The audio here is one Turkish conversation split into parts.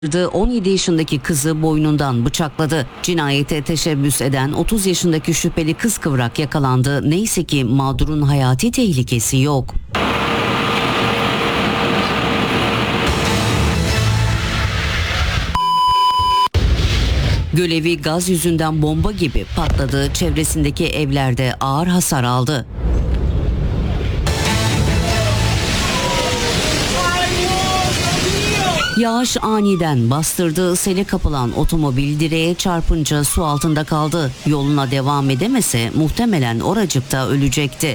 17 yaşındaki kızı boynundan bıçakladı. Cinayete teşebbüs eden 30 yaşındaki şüpheli kıskıvrak yakalandı. Neyse ki mağdurun hayati tehlikesi yok. Gölevi gaz yüzünden bomba gibi patladı. Çevresindeki evlerde ağır hasar aldı. Yağış aniden bastırdı. Sele kapılan otomobil direğe çarpınca su altında kaldı. Yoluna devam edemese muhtemelen oracıkta ölecekti.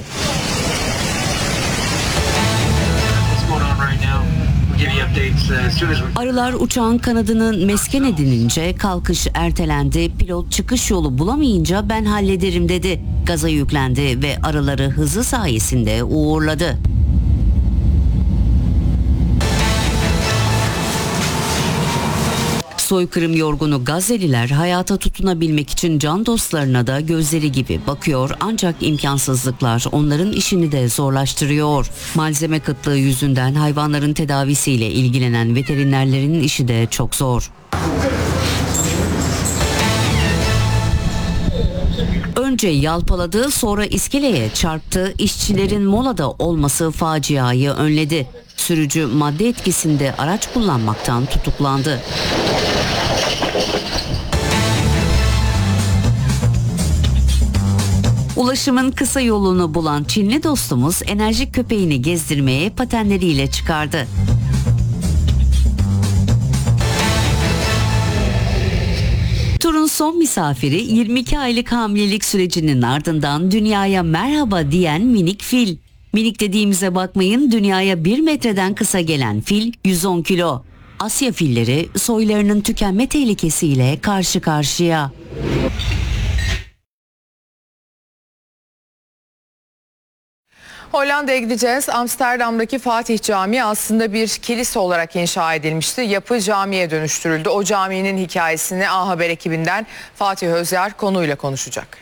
Arılar uçağın kanadını mesken edinince kalkış ertelendi. Pilot çıkış yolu bulamayınca ben hallederim dedi. Gaza yüklendi ve arıları hızı sayesinde uğurladı. Soykırım yorgunu Gazze'liler hayata tutunabilmek için can dostlarına da gözleri gibi bakıyor, ancak imkansızlıklar onların işini de zorlaştırıyor. Malzeme kıtlığı yüzünden hayvanların tedavisiyle ilgilenen veterinerlerin işi de çok zor. Önce yalpaladı, sonra iskeleye çarptı. İşçilerin molada olması faciayı önledi. Sürücü madde etkisinde araç kullanmaktan tutuklandı. Ulaşımın kısa yolunu bulan Çinli dostumuz enerjik köpeğini gezdirmeye patenleriyle çıkardı. Turun son misafiri 22 aylık hamilelik sürecinin ardından dünyaya merhaba diyen minik fil. Minik dediğimize bakmayın, dünyaya 1 metreden kısa gelen fil 110 kilo. Asya filleri soylarının tükenme tehlikesiyle karşı karşıya. Hollanda'ya gideceğiz. Amsterdam'daki Fatih Camii aslında bir kilise olarak inşa edilmişti. Yapı camiye dönüştürüldü. O caminin hikayesini A Haber ekibinden Fatih Özyar konuyla konuşacak.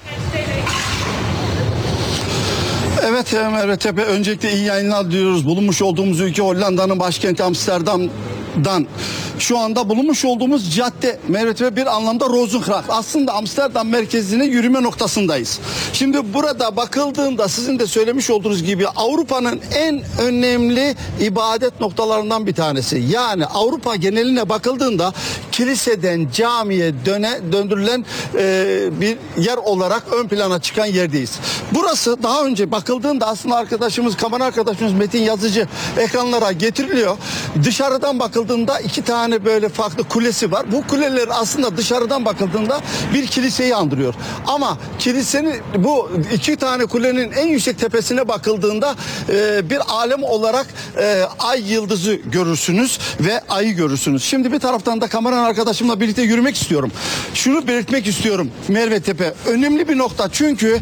Evet Merve Tepe, öncelikle iyi yayınlar diliyoruz. Bulunmuş olduğumuz ülke Hollanda'nın başkenti Amsterdam'dan. Şu anda bulunmuş olduğumuz cadde Merve Tepe bir anlamda Rozengracht. Aslında Amsterdam merkezine yürüme noktasındayız. Şimdi burada bakıldığında sizin de söylemiş olduğunuz gibi Avrupa'nın en önemli ibadet noktalarından bir tanesi. Yani Avrupa geneline bakıldığında kiliseden camiye döndürülen bir yer olarak ön plana çıkan yerdeyiz. Burası daha önce bakıldığında aslında kamera arkadaşımız Metin Yazıcı ekranlara getiriliyor. Dışarıdan bakıldığında 2 tane böyle farklı kulesi var. Bu kuleler aslında dışarıdan bakıldığında bir kiliseyi andırıyor. Ama kilisenin bu 2 tane kulenin en yüksek tepesine bakıldığında bir alem olarak ay yıldızı görürsünüz ve ayı görürsünüz. Şimdi bir taraftan da kameran arkadaşımla birlikte yürümek istiyorum. Şunu belirtmek istiyorum Merve Tepe. Önemli bir nokta, çünkü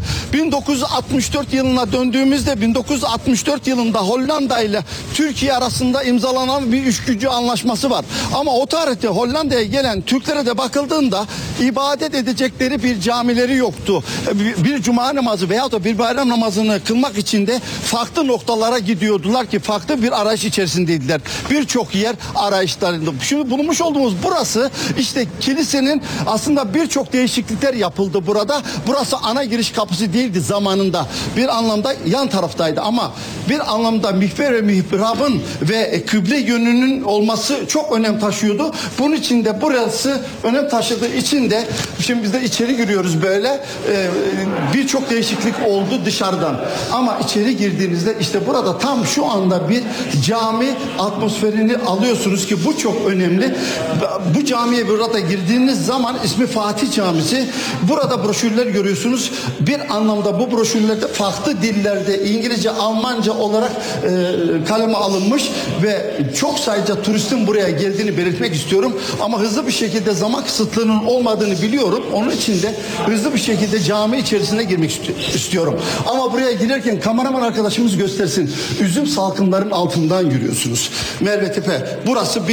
1964 yılına döndüğümüzde 1964 yılında Hollanda ile Türkiye arasında imzalanan bir üçgücü anlaşması var. Ama o tarihte Hollanda'ya gelen Türklere de bakıldığında ibadet edecekleri bir camileri yoktu. Bir cuma namazı veya da bir bayram namazını kılmak için de farklı noktalara gidiyordular ki farklı bir arayış içerisindeydiler. Birçok yer arayışlarında. Şimdi bulunmuş olduğumuz burası işte kilisenin aslında birçok değişiklikler yapıldı burada. Burası ana giriş kapısı değildi zamanında. Bir anlamda yan taraftaydı ama bir anlamda mihver ve mihrabın ve kıble yönünün olması çok önem taşıyordu. Bunun için de burası önem taşıdığı için de şimdi biz de içeri giriyoruz böyle. Birçok değişiklik oldu dışarıdan. Ama içeri girdiğinizde işte burada tam şu anda bir cami atmosferini alıyorsunuz ki bu çok önemli. Bu camiye burada girdiğiniz zaman ismi Fatih Camisi. Burada broşürler görüyorsunuz. Bir anlamda bu broşürlerde farklı dillerde İngilizce, Almanca olarak kaleme alınmış ve çok sayıca turistin buraya geldiğini belirtmek istiyorum. Ama hızlı bir şekilde zaman kısıtlılığının olmadığını biliyorum. Onun için de hızlı bir şekilde cami içerisine girmek istiyorum. Ama buraya girerken kameraman arkadaşımız göstersin. Üzüm salkımların altından yürüyorsunuz. Merve Tepe, burası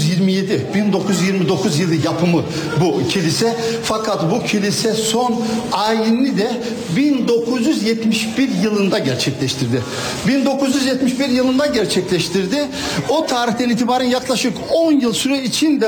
1929 yılı yapımı bu kilise. Fakat bu kilise son ayinini de 1971 yılında gerçekleştirdi. 1971 yılında gerçekleştirdi. O tarihten itibaren yaklaşık 10 yıl yıl süre içinde